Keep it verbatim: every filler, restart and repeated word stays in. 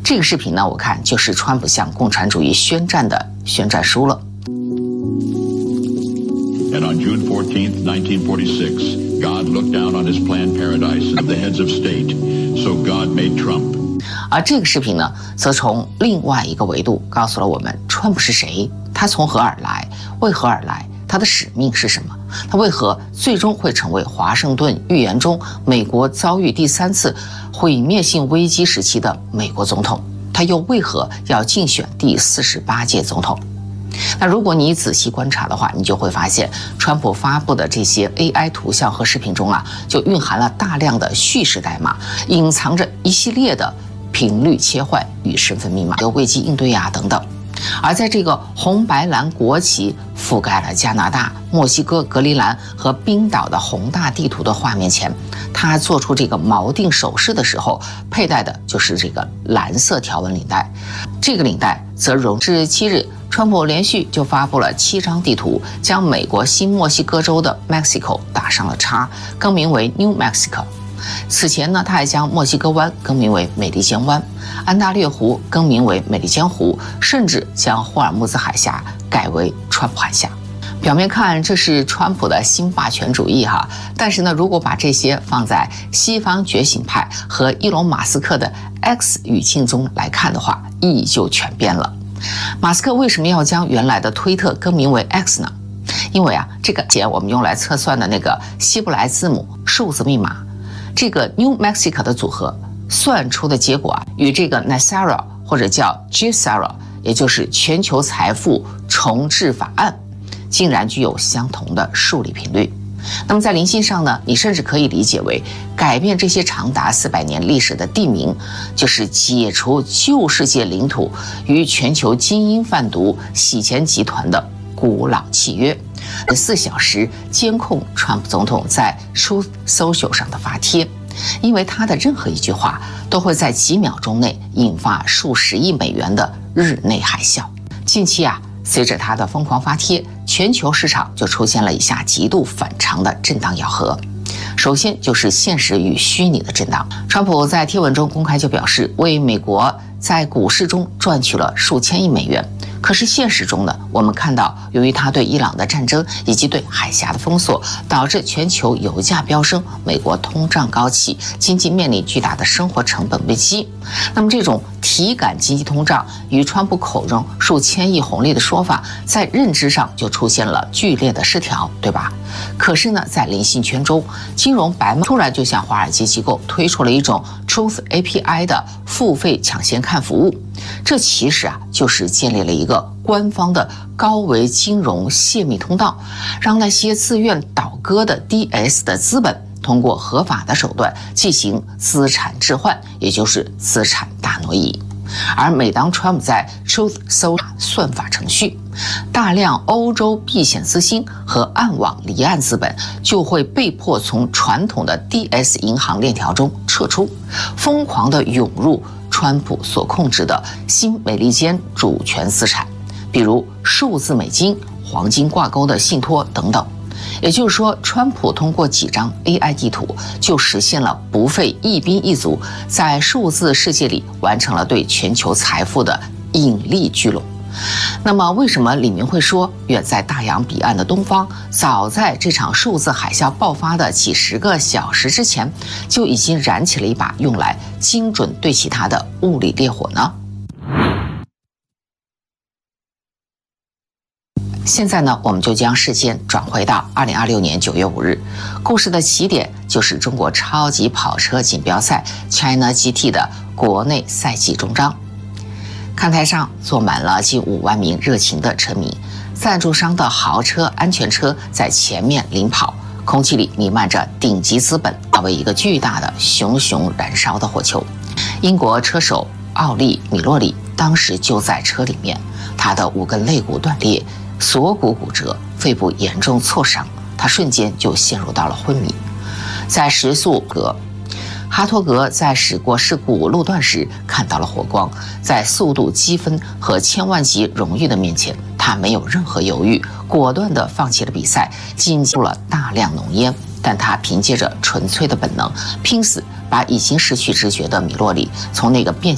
这个视频呢，我看就是川普向共产主义宣战的宣战书了。 And on June fourteenth, nineteen forty-six, God looked down on his planned paradise of the heads of state. So God made Trump. 而这个视频呢，则从另外一个维度告诉了我们，川普是谁，他从何而来，为何而来，他的使命是什么，他为何最终会成为华盛顿预言中美国遭遇第三次毁灭性危机时期的美国总统，他又为何要竞选第四十八届总统。那如果你仔细观察的话，你就会发现，川普发布的这些 A I 图像和视频中啊，就蕴含了大量的叙事代码，隐藏着一系列的频率切换与身份密码，有危机应对啊等等。而在这个红白蓝国旗覆盖了加拿大、墨西哥、格陵兰和冰岛的宏大地图的画面前，他做出这个锚定手势的时候，佩戴的就是这个蓝色条纹领带。这个领带则容至七日，川普连续就发布了七张地图，将美国新墨西哥州的 Mexico 打上了叉，更名为 New Mexico。此前呢，他还将墨西哥湾更名为美利坚湾，安大略湖更名为美利坚湖，甚至将霍尔木兹海峡改为川普海峡。表面看这是川普的新霸权主义哈，但是呢，如果把这些放在西方觉醒派和伊隆马斯克的 X 语境中来看的话，意义就全变了。马斯克为什么要将原来的推特更名为 X 呢？因为啊，这个前我们用来测算的那个希伯来字母数字密码，这个 New Mexico 的组合算出的结果啊，与这个 NESARA 或者叫 G S A R A， 也就是全球财富重置法案，竟然具有相同的数理频率。那么在灵性上呢，你甚至可以理解为改变这些长达四百年历史的地名，就是解除旧世界领土与全球精英贩毒洗钱集团的古老契约。四小时监控川普总统在 Truth Social 上的发帖，因为他的任何一句话都会在几秒钟内引发数十亿美元的日内海啸。近期啊，随着他的疯狂发帖，全球市场就出现了以下极度反常的震荡咬合。首先就是现实与虚拟的震荡。川普在贴文中公开就表示，为美国在股市中赚取了数千亿美元。可是现实中呢，我们看到，由于他对伊朗的战争以及对海峡的封锁，导致全球油价飙升，美国通胀高企，经济面临巨大的生活成本危机。那么这种体感经济通胀与川普口中数千亿红利的说法，在认知上就出现了剧烈的失调，对吧？可是呢，在灵性圈中，金融白帽突然就向华尔街机构推出了一种 Truth A P I 的付费抢先看服务。这其实啊，就是建立了一个官方的高维金融泄密通道，让那些自愿倒戈的 D S 的资本通过合法的手段进行资产置换，也就是资产大挪移。而每当川普在 Truth Social 算法程序，大量欧洲避险资金和暗网离岸资本就会被迫从传统的 D S 银行链条中撤出，疯狂地涌入川普所控制的新美利坚主权资产，比如数字美金、黄金挂钩的信托等等。也就是说，川普通过几张 A I 地图就实现了不费一兵一卒，在数字世界里完成了对全球财富的引力聚拢。那么为什么李明会说，远在大洋彼岸的东方，早在这场数字海啸爆发的几十个小时之前，就已经燃起了一把用来精准对齐它的物理烈火呢？现在呢，我们就将视线转回到二零二六年九月五日，故事的起点就是中国超级跑车锦标赛 China G T 的国内赛季终章。看台上坐满了近五万名热情的车迷，赞助商的豪车、安全车在前面领跑，空气里弥漫着顶级资本化为一个巨大的熊熊燃烧的火球。英国车手奥利·米洛里当时就在车里面，他的五根肋骨断裂，锁骨骨折，肺部严重挫伤，他瞬间就陷入到了昏迷。在时速格哈托格在驶过事故路段时看到了火光，在速度积分和千万级荣誉的面前，他没有任何犹豫，果断地放弃了比赛，进入了大量浓烟，但他凭借着纯粹的本能，拼死把已经失去知觉的米洛里从那个变